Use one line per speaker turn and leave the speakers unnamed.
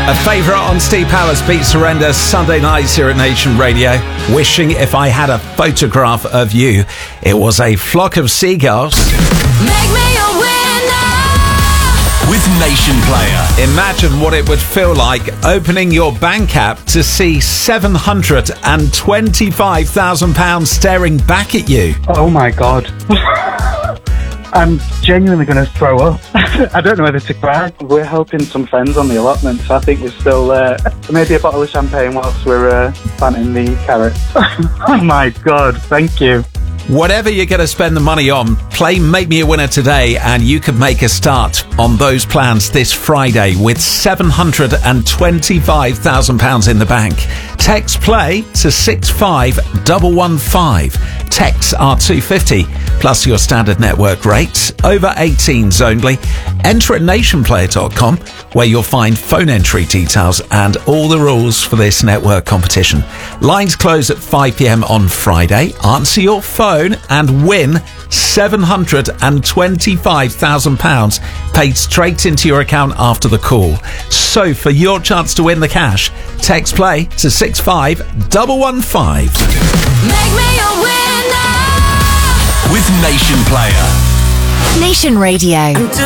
A favourite on Steve Powers, Beat Surrender, Sunday nights here at Nation Radio. Wishing if I had a photograph of you, it was a flock of seagulls.
Make me a winner
with Nation Player.
Imagine what it would feel like opening your bank app to see £725,000 staring back at you.
Oh my God. I'm genuinely going to throw up. I don't know whether to cry. We're helping some friends on the allotment, so I think we're still maybe a bottle of champagne whilst we're planting the carrots. Oh my God, thank you.
Whatever you're going to spend the money on, play Make Me a Winner today and you could make a start on those plans this Friday with £725,000 in the bank. Text play to 65115. Texts are $2.50 plus your standard network rates. Over 18s only. Enter at nationplayer.com where you'll find phone entry details and all the rules for this network competition. Lines close at 5 p.m. on Friday. Answer your phone and win £725,000 paid straight into your account after the call. So for your chance to win the cash, text play to 65115.
Make me a winner
with Nation Player.
Nation Radio.